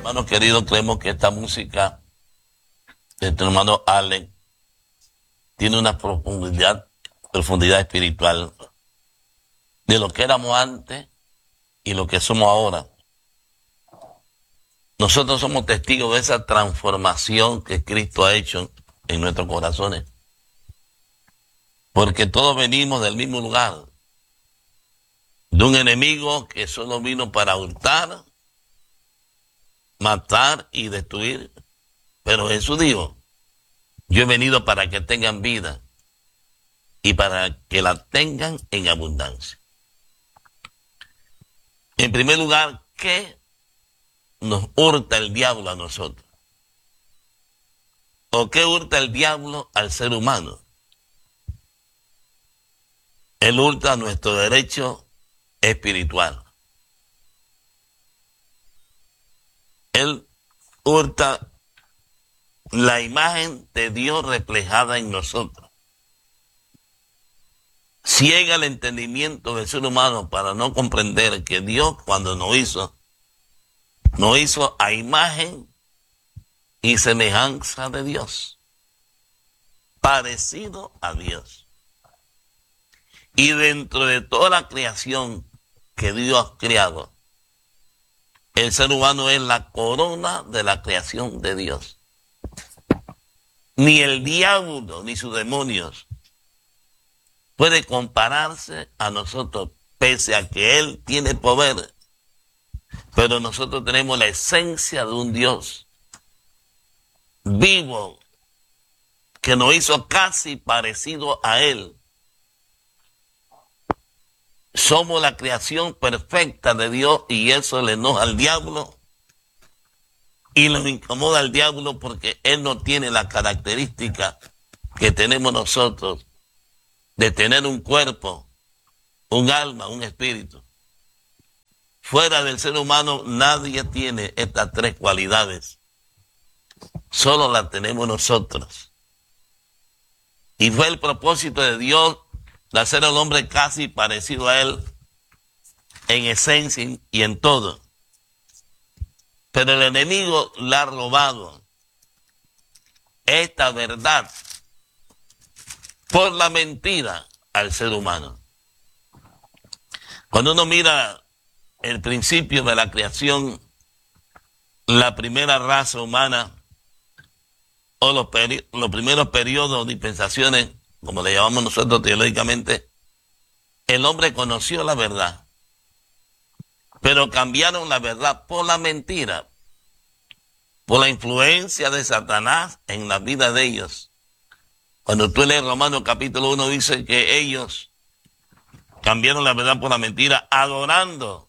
Hermanos queridos, creemos que esta música de nuestro hermano Allen tiene una profundidad espiritual de lo que éramos antes y lo que somos ahora. Nosotros somos testigos de esa transformación que Cristo ha hecho en nuestros corazones. Porque todos venimos del mismo lugar, de un enemigo que solo vino para hurtar, matar y destruir. Pero Jesús dijo, yo he venido para que tengan vida y para que la tengan en abundancia. En primer lugar, ¿qué nos hurta el diablo a nosotros? ¿O qué hurta el diablo al ser humano? Él hurta nuestro derecho espiritual. Él hurta la imagen de Dios reflejada en nosotros. Ciega el entendimiento del ser humano para no comprender que Dios, cuando nos hizo a imagen y semejanza de Dios, parecido a Dios. Y dentro de toda la creación que Dios ha creado, el ser humano es la corona de la creación de Dios. Ni el diablo ni sus demonios puede compararse a nosotros, pese a que Él tiene poder. Pero nosotros tenemos la esencia de un Dios vivo que nos hizo casi parecido a Él. Somos la creación perfecta de Dios y eso le enoja al diablo y le incomoda al diablo porque Él no tiene la característica que tenemos nosotros de tener un cuerpo, un alma, un espíritu. Fuera del ser humano nadie tiene estas tres cualidades. Solo las tenemos nosotros. Y fue el propósito de Dios de hacer al hombre casi parecido a Él en esencia y en todo. Pero el enemigo le ha robado esta verdad por la mentira al ser humano. Cuando uno mira el principio de la creación, la primera raza humana o los primeros periodos o dispensaciones, como le llamamos nosotros teológicamente, el hombre conoció la verdad, pero cambiaron la verdad por la mentira, por la influencia de Satanás en la vida de ellos. Cuando tú lees Romanos capítulo 1 dice que ellos cambiaron la verdad por la mentira, adorando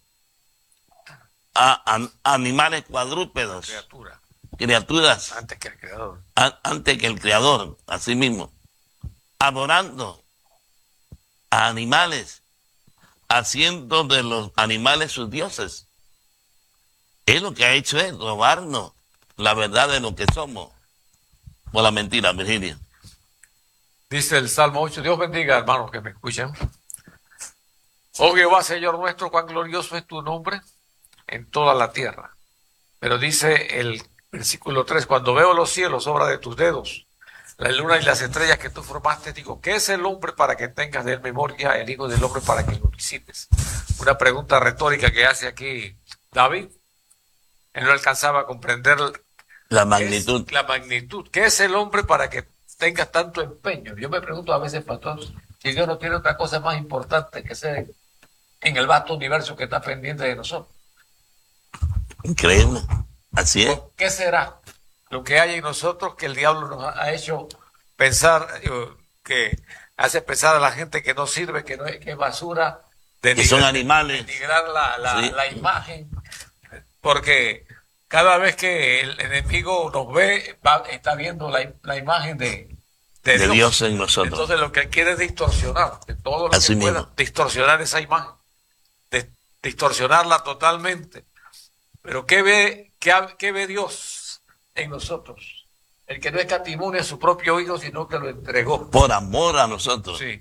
a animales cuadrúpedos, criaturas antes que el Creador. Antes que el Creador, así mismo, adorando a animales, haciendo de los animales sus dioses. Él lo que ha hecho es robarnos la verdad de lo que somos por la mentira, Virginia. Dice el Salmo 8, Dios bendiga, hermanos que me escuchan. Oh Jehová, Señor nuestro, cuán glorioso es tu nombre en toda la tierra. Pero dice el versículo 3, cuando veo los cielos, obra de tus dedos, la luna y las estrellas que tú formaste, digo, ¿qué es el hombre para que tengas de él memoria, el hijo del hombre para que lo visites? Una pregunta retórica que hace aquí David. Él no alcanzaba a comprender la magnitud. ¿Qué es el hombre para que tengas tanto empeño? Yo me pregunto a veces, pastor, si Dios no tiene otra cosa más importante que ser en el vasto universo que está pendiente de nosotros. Increíble. Así es. ¿Qué será lo que hay en nosotros que el diablo nos ha hecho pensar, que hace pensar a la gente que no sirve, que es basura, que son animales, denigrar la imagen? Porque cada vez que el enemigo nos ve, está viendo la imagen de Dios en nosotros. Entonces lo que quiere es distorsionar, de todo lo así que pueda, mismo, distorsionar esa imagen, distorsionarla totalmente. Pero ¿qué ve Dios en nosotros? El que no escatimó a su propio hijo, sino que lo entregó. Por amor a nosotros. Sí.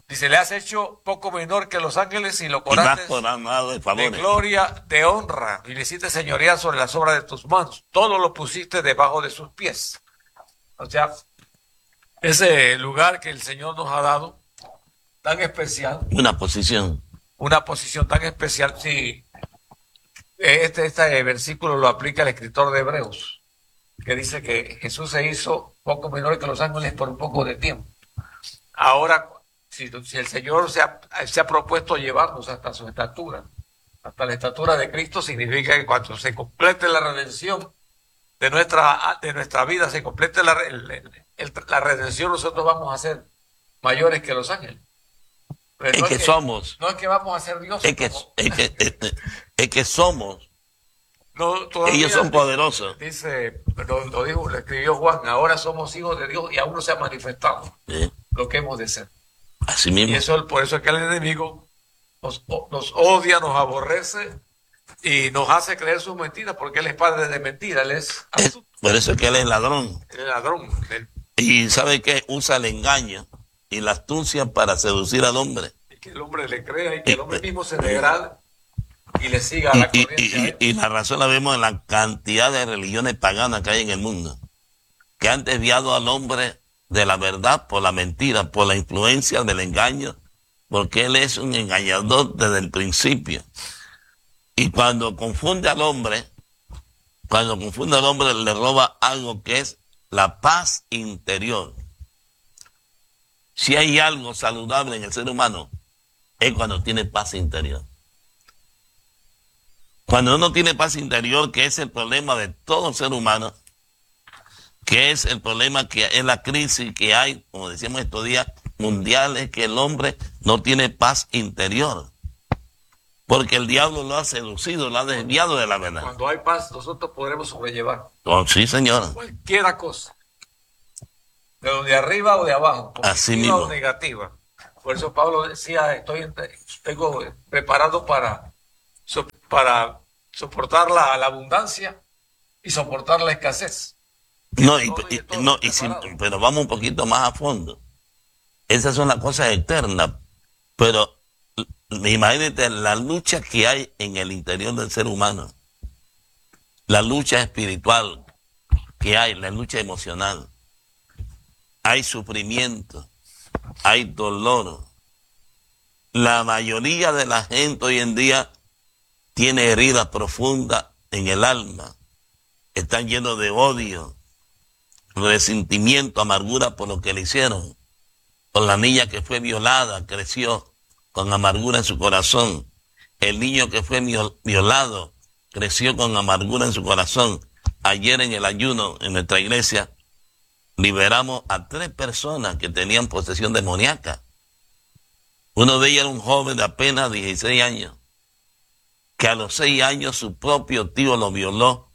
Dice, le has hecho poco menor que los ángeles y lo Y más coronaste coronado de de favores. gloria, de honra, y le hiciste señoría sobre las obras de tus manos. Todo lo pusiste debajo de sus pies. O sea, ese lugar que el Señor nos ha dado, tan especial, Una posición. una posición tan especial, sí. Este versículo lo aplica el escritor de Hebreos, que dice que Jesús se hizo poco menor que los ángeles por un poco de tiempo. Ahora, si el Señor se ha propuesto llevarnos hasta su estatura, hasta la estatura de Cristo, significa que cuando se complete la redención de nuestra vida, se complete la redención, nosotros vamos a ser mayores que los ángeles. Pero Es que somos. no es que vamos a ser dioses. Es que somos. No, todavía Ellos son poderosos. Dice, lo escribió Juan, ahora somos hijos de Dios y aún no se ha manifestado lo que hemos de ser. Así Y mismo. por eso es que el enemigo nos odia, nos aborrece y nos hace creer sus mentiras, porque él es padre de mentiras, él es Por eso es que él es ladrón. el ladrón. Y ¿sabe qué? Usa el engaño y la astucia para seducir al hombre. Y que el hombre le crea y que el hombre mismo se degrade y le siga a la corriente a él. Y la razón la vemos en la cantidad de religiones paganas que hay en el mundo, que han desviado al hombre de la verdad por la mentira, por la influencia del engaño, porque él es un engañador desde el principio. Y cuando confunde al hombre, le roba algo que es la paz interior. Si hay algo saludable en el ser humano, es cuando tiene paz interior. Cuando uno tiene paz interior, que es el problema de todo ser humano, que es el problema que es la crisis que hay, como decíamos estos días, mundiales, que el hombre no tiene paz interior. Porque el diablo lo ha seducido, lo ha desviado de la verdad. Cuando hay paz, nosotros podremos sobrellevar Oh, sí, señor. cualquiera cosa, de arriba o de abajo, Así positiva mismo. o negativa. Por eso Pablo decía, tengo preparado para soportar la abundancia y soportar la escasez. Pero vamos un poquito más a fondo. Esas son las cosas externas, pero imagínate la lucha que hay en el interior del ser humano, la lucha espiritual que hay, la lucha emocional. Hay sufrimiento, hay dolor. La mayoría de la gente hoy en día tiene heridas profundas en el alma, están llenos de odio, resentimiento, amargura por lo que le hicieron. Con la niña que fue violada, creció con amargura en su corazón. El niño que fue violado, creció con amargura en su corazón. Ayer en el ayuno, en nuestra iglesia, liberamos a 3 personas que tenían posesión demoníaca. Uno de ellos era un joven de apenas 16 años, que a los 6 años su propio tío lo violó.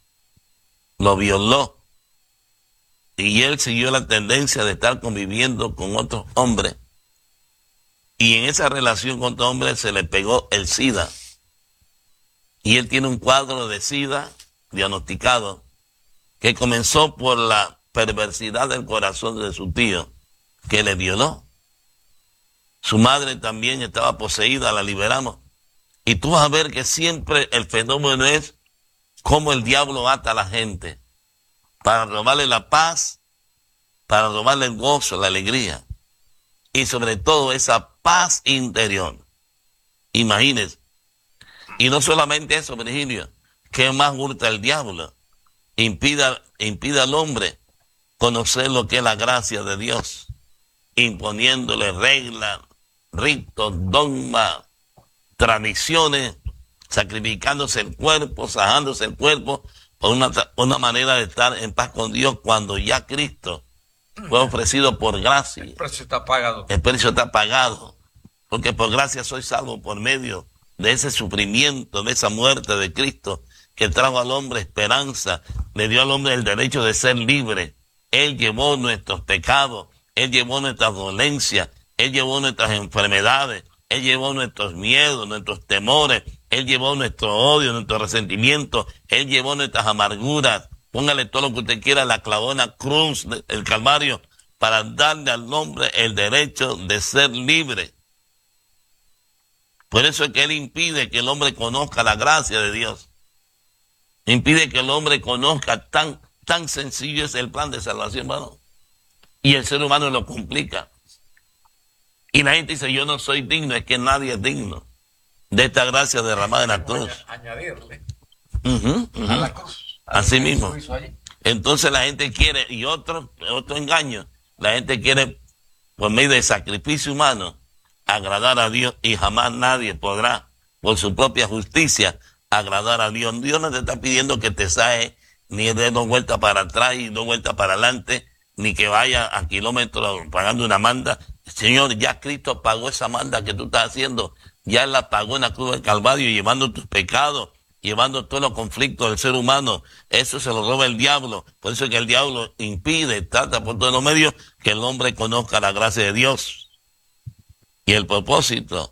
Y él siguió la tendencia de estar conviviendo con otros hombres. Y en esa relación con otros hombres se le pegó el SIDA. Y él tiene un cuadro de SIDA diagnosticado, que comenzó por la perversidad del corazón de su tío, que le violó. Su madre también estaba poseída, la liberamos. Y tú vas a ver que siempre el fenómeno es cómo el diablo ata a la gente para robarle la paz, para robarle el gozo, la alegría, y sobre todo esa paz interior. Imagínense. Y no solamente eso, Virgilio, ¿qué más hurta el diablo? Impide al hombre conocer lo que es la gracia de Dios, imponiéndole reglas, ritos, dogmas, tradiciones, sacrificándose el cuerpo, sajándose el cuerpo, por una manera de estar en paz con Dios, cuando ya Cristo fue ofrecido por gracia. El precio está pagado. El precio está pagado, porque por gracia soy salvo por medio de ese sufrimiento, de esa muerte de Cristo, que trajo al hombre esperanza, le dio al hombre el derecho de ser libre. Él llevó nuestros pecados, Él llevó nuestras dolencias, Él llevó nuestras enfermedades, Él llevó nuestros miedos, nuestros temores, Él llevó nuestro odio, nuestro resentimiento, Él llevó nuestras amarguras. Póngale todo lo que usted quiera, la clavó en la cruz, el Calvario, para darle al hombre el derecho de ser libre. Por eso es que él impide que el hombre conozca la gracia de Dios. Impide que el hombre conozca tan sencillo es el plan de salvación, hermano. Y el ser humano lo complica. Y la gente dice, yo no soy digno, es que nadie es digno de esta gracia derramada en la cruz. Añadirle a la cruz. Así mismo. Entonces la gente quiere, y otro engaño, la gente quiere, por medio de sacrificio humano, agradar a Dios, y jamás nadie podrá, por su propia justicia, agradar a Dios. Dios no te está pidiendo que te saes, ni de 2 vueltas para atrás y 2 vueltas para adelante, ni que vaya a kilómetros pagando una manda. Señor, ya Cristo pagó esa manda que tú estás haciendo, ya Él la pagó en la cruz del Calvario, llevando tus pecados, llevando todos los conflictos del ser humano. Eso se lo roba el diablo. Por eso es que el diablo impide, trata por todos los medios que el hombre conozca la gracia de Dios. Y el propósito.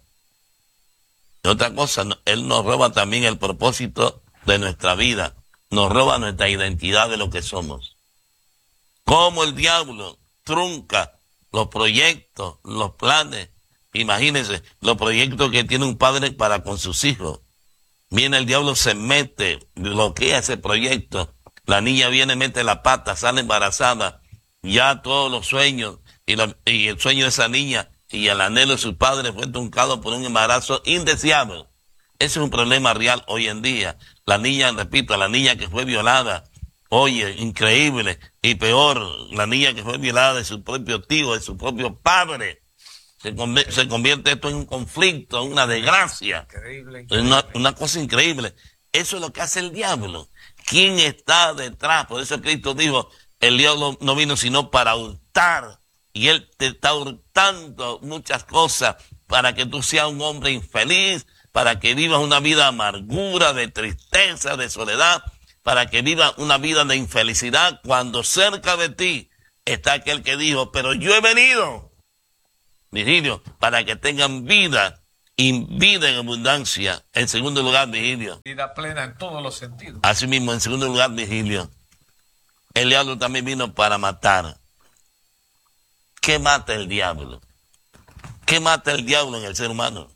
Y otra cosa, Él nos roba también el propósito de nuestra vida. Nos roba nuestra identidad de lo que somos. Cómo el diablo trunca los proyectos, los planes. Imagínense, los proyectos que tiene un padre para con sus hijos. Viene el diablo, se mete, bloquea ese proyecto. La niña viene, mete la pata, sale embarazada. Ya todos los sueños y el sueño de esa niña y el anhelo de su padre fue truncado por un embarazo indeseable. Ese es un problema real hoy en día. La niña, repito, la niña que fue violada, oye, increíble, y peor, la niña que fue violada de su propio tío, de su propio padre. Se convierte esto en un conflicto, en una desgracia. Increíble. Una cosa increíble. Eso es lo que hace el diablo. ¿Quién está detrás? Por eso Cristo dijo, el diablo no vino sino para hurtar. Y él te está hurtando muchas cosas para que tú seas un hombre infeliz, para que vivas una vida de amargura, de tristeza, de soledad, para que vivas una vida de infelicidad, cuando cerca de ti está aquel que dijo, pero yo he venido, Virgilio, para que tengan vida y vida en abundancia. En segundo lugar, Virgilio. Vida plena en todos los sentidos. Así mismo, en segundo lugar, Virgilio, el diablo también vino para matar. ¿Qué mata el diablo? ¿Qué mata el diablo en el ser humano?